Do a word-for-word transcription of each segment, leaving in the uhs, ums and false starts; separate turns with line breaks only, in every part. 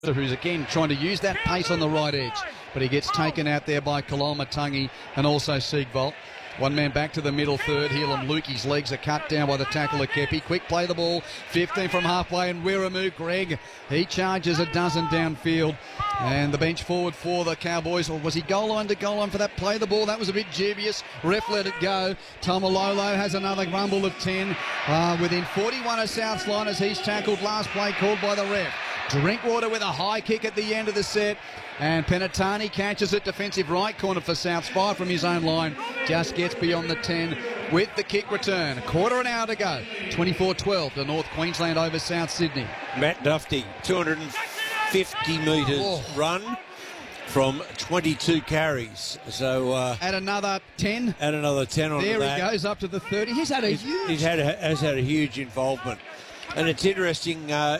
who's again trying to use that pace on the right edge, but he gets taken out there by Koloamatangi and also Siegwald. One man back to the middle third. Helam Lukey's legs are cut down by the tackle of Kepi. Quick play the ball, fifteen from halfway, and Wiramu Greg, he charges a dozen downfield. And the bench forward for the Cowboys, or was he goal line to goal line for that play the ball? That was a bit dubious. Ref let it go. Tomalolo has another rumble of ten. Uh, within forty-one of South's line as he's tackled. Last play called by the ref. Drinkwater with a high kick at the end of the set. And Penatani catches it, defensive right corner for South. Fire from his own line. Just gets beyond the ten with the kick return. A quarter an hour to go. twenty-four twelve to North Queensland over South Sydney.
Matt Dufty, two hundred fifty metres oh. run from twenty-two carries. So uh,
add another ten.
Add another ten on
there
that.
There he goes up to the thirty. He's had a
he's,
huge...
He's had a, has had a huge involvement. And it's interesting, uh,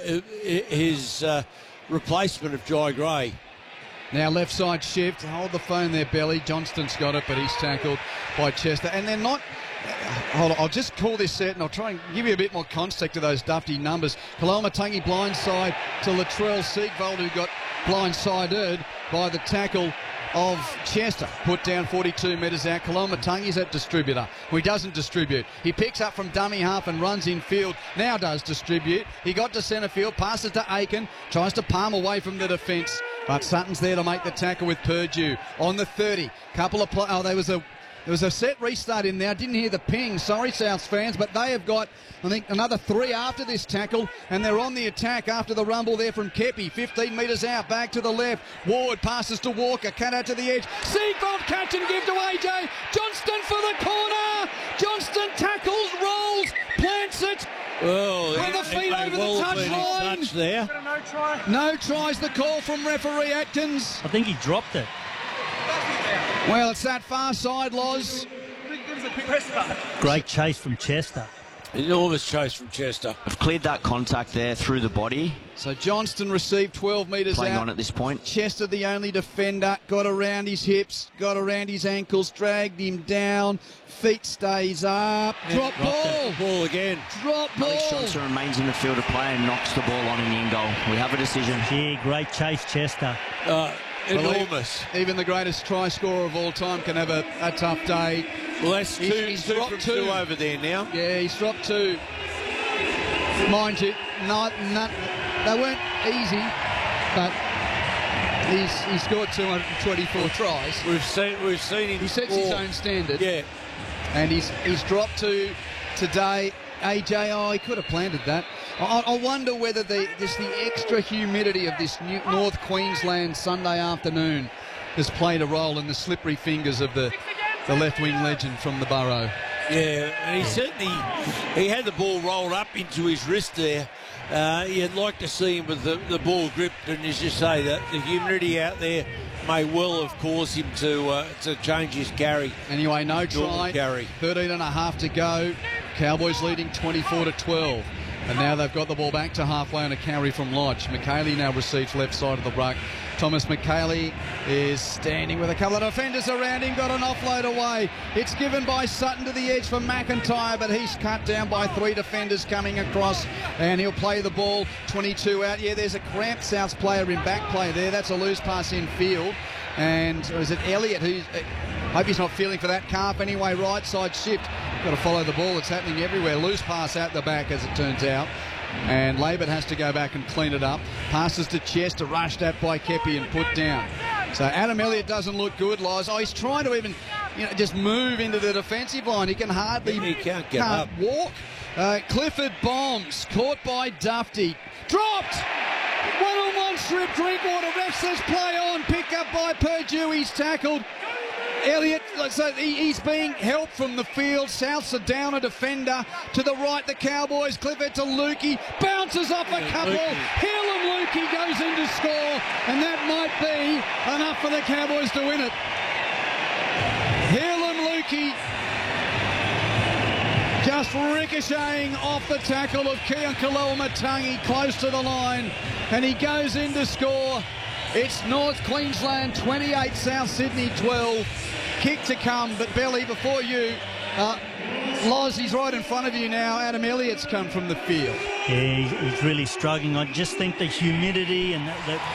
his uh, replacement of Jai Gray.
Now left side shift. Hold the phone there, Belly. Johnston's got it, but he's tackled by Chester. And they're not... Hold on, I'll just call this set and I'll try and give you a bit more context to those Dufty numbers. Koloamatangi blindside to Latrell Siegwald, who got blindsided by the tackle of Chester. Put down forty-two metres out. Koloamatangi's at distributor. Well, he doesn't distribute. He picks up from dummy half and runs in field. Now does distribute. He got to centre field, passes to Aiken, tries to palm away from the defence. But Sutton's there to make the tackle with Purdue on the thirty. Couple of play. Oh, there was a there was a set restart in there. Didn't hear the ping. Sorry, Souths fans, but they have got, I think, another three after this tackle, and they're on the attack after the rumble there from Kepi. fifteen metres out, back to the left. Ward passes to Walker. Cut out to the edge. Siegwald catch and give to A J Johnston for the corner. Johnston tackles, rolls, plants it.
Well,
with the feet over
well
the touchline.
Touch there.
No try. No tries. The call from referee Atkins.
I think he dropped it.
Well, it's that far side, Loz.
Great chase from Chester.
Enormous chase from Chester.
I've cleared that contact there through the body.
So Johnston received twelve metres out.
Playing on at this point.
Chester, the only defender, got around his hips, got around his ankles, dragged him down. Feet stays up. Drop
yeah,
ball.
Ball again.
Drop ball.
Alex Johnson remains in the field of play and knocks the ball on in the end goal. We have a decision.
Yeah, great chase, Chester.
Uh, enormous.
Well, even the greatest try scorer of all time can have a, a tough day.
Well, that's two, he's, he's two dropped from two. two over there now.
Yeah, he's dropped two. Mind you, not, not, they weren't easy, but he's he scored two hundred twenty-four tries.
We've seen we've seen him.
He sets
score.
his own standard.
Yeah,
and he's he's dropped two today. A J, oh, he could have planted that. I, I wonder whether the just the extra humidity of this New North Queensland Sunday afternoon has played a role in the slippery fingers of the. The left-wing legend from the Burrow.
Yeah, and he certainly he had the ball rolled up into his wrist there. Uh, you'd like to see him with the, the ball gripped, and as you say, that the humidity out there may well have caused him to uh, to change his carry.
Anyway, no try.
Carry.
thirteen and a half to go. Cowboys leading twenty-four to twelve. And now they've got the ball back to halfway on a carry from Lodge. McKaylee now receives left side of the ruck. Thomas McKaylee is standing with a couple of defenders around him, got an offload away. It's given by Sutton to the edge for McIntyre, but he's cut down by three defenders coming across, and he'll play the ball. twenty-two out. Yeah, there's a cramped Souths player in back play there. That's a loose pass in field. And or is it Elliott who's... I hope he's not feeling for that calf anyway. Right side shift. Got to follow the ball. It's happening everywhere. Loose pass out the back, as it turns out. And Labert has to go back and clean it up. Passes to Chester, rushed at by Kepi and put down. So Adam Elliott doesn't look good, Lies. Oh, he's trying to even, you know, just move into the defensive line. He can hardly
he can't get
can't
up.
walk. Uh, Clifford bombs, caught by Dufty. Dropped! One-on-one strip, Drinkwater. Ref says play on. Picked up by Purdue. He's tackled. Elliott, so he's being helped from the field. Souths are down a defender. To the right, the Cowboys. Clifford to Lukey. Bounces off a couple. Helam Lukey goes in to score. And that might be enough for the Cowboys to win it. Helam Lukey just ricocheting off the tackle of Keon Koloamatangi close to the line. And he goes in to score. It's North Queensland twenty-eight, South Sydney twelve. Kick to come, but Belly, before you, uh, Loz, he's right in front of you now. Adam Elliott's come from the field.
Yeah, he's really struggling. I just think the humidity and the, the